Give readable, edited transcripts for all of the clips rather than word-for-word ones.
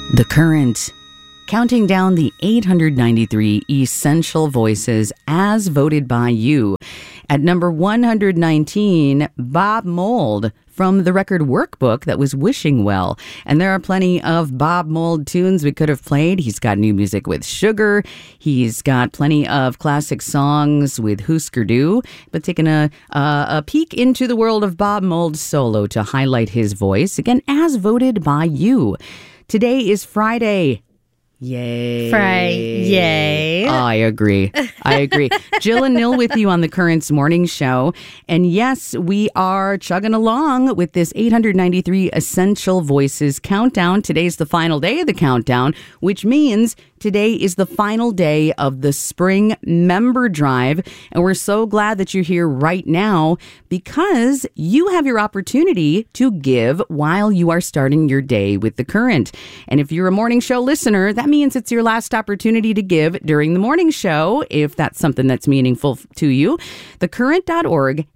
The Current, counting down the 893 essential voices as voted by you. At number 119, Bob Mould from the record Workbook that was Wishing Well. And there are plenty of Bob Mould tunes we could have played. He's got new music with Sugar. He's got plenty of classic songs with Husker Du. But taking a peek into the world of Bob Mould's solo to highlight his voice, again, as voted by you. Today is Friday. Yay. Yay. I agree. Jill and Nil with you on the Currents Morning Show. And yes, we are chugging along with this 893 Essential Voices countdown. Today's the final day of the countdown, which means today is the final day of the Spring Member Drive. And we're so glad that you're here right now because you have your opportunity to give while you are starting your day with the Current. And if you're a morning show listener, that means it's your last opportunity to give during the morning show, if that's something that's meaningful to you. Thecurrent.org,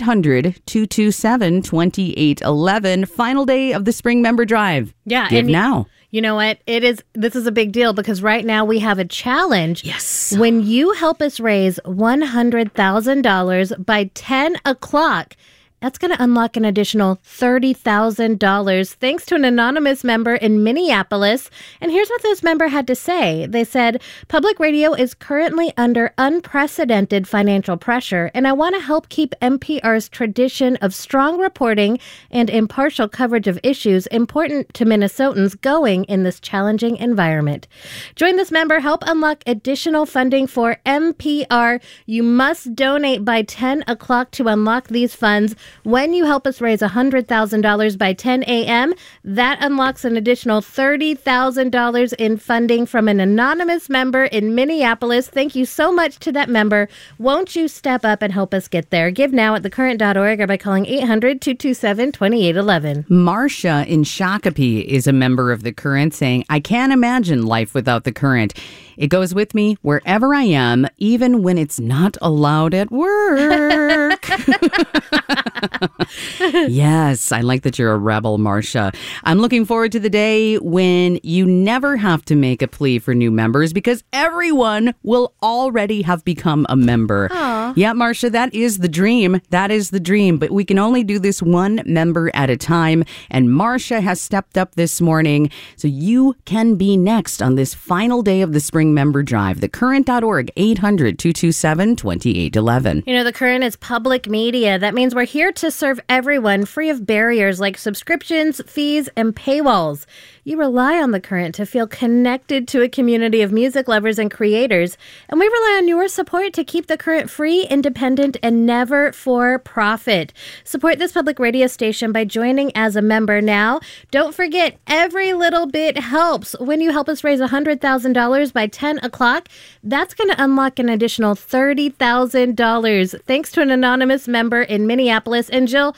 800-227-2811. Final day of the Spring Member Drive. Yeah. Give now. You know what? This is a big deal because right now we have a challenge. Yes. When you help us raise $100,000 by 10 o'clock, that's going to unlock an additional $30,000 thanks to an anonymous member in Minneapolis. And here's what this member had to say. They said, public radio is currently under unprecedented financial pressure, and I want to help keep NPR's tradition of strong reporting and impartial coverage of issues important to Minnesotans going in this challenging environment. Join this member, help unlock additional funding for NPR. You must donate by 10 o'clock to unlock these funds. When you help us raise $100,000 by 10 a.m., that unlocks an additional $30,000 in funding from an anonymous member in Minneapolis. Thank you so much to that member. Won't you step up and help us get there? Give now at thecurrent.org or by calling 800-227-2811. Marcia in Shakopee is a member of the Current saying, I can't imagine life without the Current. It goes with me wherever I am, even when it's not allowed at work. Yes, I like that you're a rebel, Marcia. I'm looking forward to the day when you never have to make a plea for new members because everyone will already have become a member. Aww. Yeah, Marcia, that is the dream. That is the dream. But we can only do this one member at a time. And Marcia has stepped up this morning. So you can be next on this final day of the Spring Member Drive. Thecurrent.org, 800-227-2811. You know, the Current is public media. That means we're here to serve everyone free of barriers like subscriptions, fees, and paywalls. You rely on the Current to feel connected to a community of music lovers and creators, and we rely on your support to keep the Current free, independent, and never for profit. Support this public radio station by joining as a member now. Don't forget, every little bit helps. When you help us raise $100,000 by 10 o'clock, that's going to unlock an additional $30,000 thanks to an anonymous member in Minneapolis. And Jill,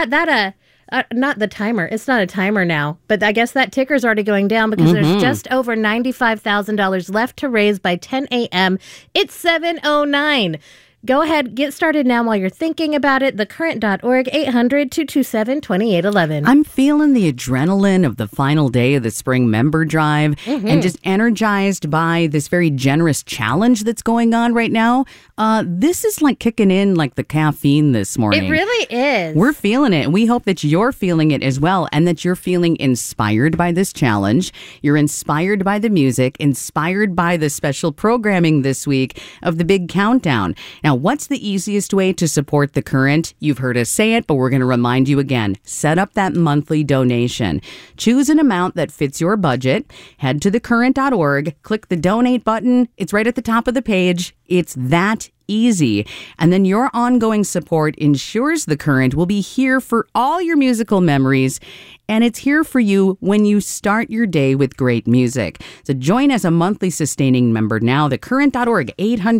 not the timer. It's not a timer now, but I guess that ticker's already going down because there's just over $95,000 left to raise by 10 a.m. It's 7:09. Go ahead, get started now while you're thinking about it. Thecurrent.org, 800-227-2811. I'm feeling the adrenaline of the final day of the Spring Member Drive and just energized by this very generous challenge that's going on right now. This is like kicking in like the caffeine this morning. It really is. We're feeling it, and we hope that you're feeling it as well, and that you're feeling inspired by this challenge. You're inspired by the music, inspired by the special programming this week of the Big Countdown. Now, what's the easiest way to support the Current? You've heard us say it, but we're going to remind you again. Set up that monthly donation. Choose an amount that fits your budget. Head to thecurrent.org, click the donate button. It's right at the top of the page. It's that easy. And then your ongoing support ensures the Current will be here for all your musical memories. And it's here for you when you start your day with great music. So join as a monthly sustaining member now. Thecurrent.org,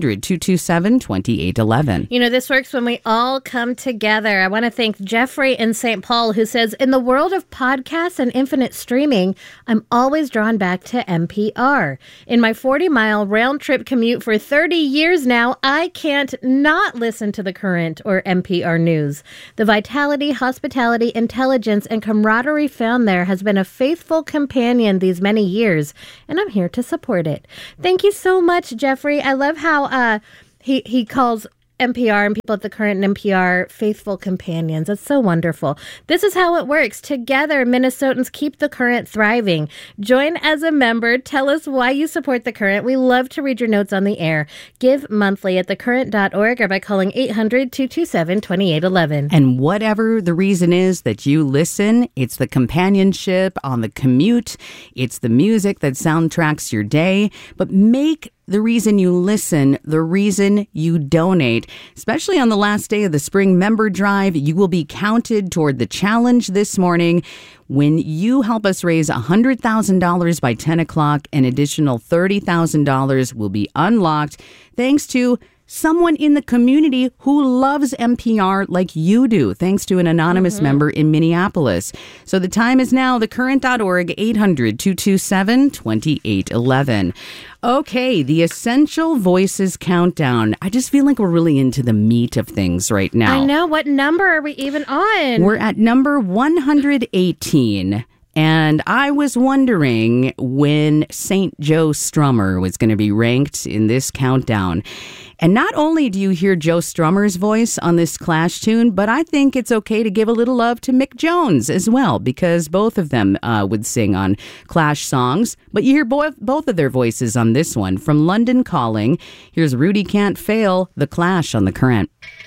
800-227-2811. You know, this works when we all come together. I want to thank Jeffrey in St. Paul, who says, in the world of podcasts and infinite streaming, I'm always drawn back to NPR. In my 40-mile round-trip commute for 30 years now, I can't not listen to The Current or NPR News. The vitality, hospitality, intelligence, and camaraderie found there has been a faithful companion these many years, and I'm here to support it. Thank you so much, Jeffrey. I love how he calls NPR and people at The Current and NPR faithful companions. That's so wonderful. This is how it works. Together, Minnesotans keep The Current thriving. Join as a member. Tell us why you support The Current. We love to read your notes on the air. Give monthly at thecurrent.org or by calling 800-227-2811. And whatever the reason is that you listen, it's the companionship on the commute. It's the music that soundtracks your day. But make the reason you listen, the reason you donate. Especially on the last day of the spring member drive, you will be counted toward the challenge this morning. When you help us raise $100,000 by 10 o'clock, an additional $30,000 will be unlocked thanks to someone in the community who loves NPR like you do, thanks to an anonymous member in Minneapolis. So the time is now, thecurrent.org, 800-227-2811. Okay, the Essential Voices Countdown. I just feel like we're really into the meat of things right now. I know. What number are we even on? We're at number 118. And I was wondering when St. Joe Strummer was going to be ranked in this countdown. And not only do you hear Joe Strummer's voice on this Clash tune, but I think it's okay to give a little love to Mick Jones as well, because both of them would sing on Clash songs. But you hear both of their voices on this one. From London Calling, here's Rudy Can't Fail, The Clash on The Current.